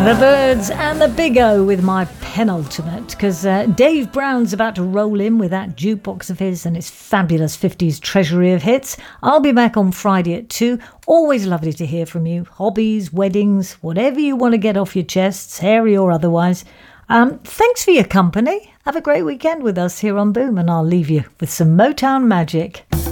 The Birds and the Big O with my penultimate, because Dave Brown's about to roll in with that jukebox of his and his fabulous 50s treasury of hits. I'll be back on Friday at 2. Always lovely to hear from you. Hobbies, weddings, whatever you want to get off your chests, hairy or otherwise. Thanks for your company. Have a great weekend with us here on Boom, and I'll leave you with some Motown magic.